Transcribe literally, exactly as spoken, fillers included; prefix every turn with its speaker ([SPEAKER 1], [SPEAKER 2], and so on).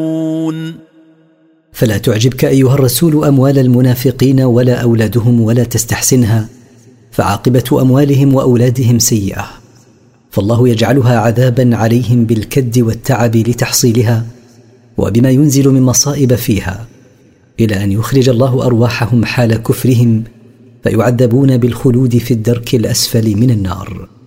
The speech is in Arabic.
[SPEAKER 1] فلا تعجبك أيها الرسول أموال المنافقين ولا أولادهم ولا تستحسنها، فعاقبة أموالهم وأولادهم سيئة، فالله يجعلها عذابا عليهم بالكد والتعب لتحصيلها وبما ينزل من مصائب فيها، إلى أن يخرج الله أرواحهم حال كفرهم فيعذبون بالخلود في الدرك الأسفل من النار.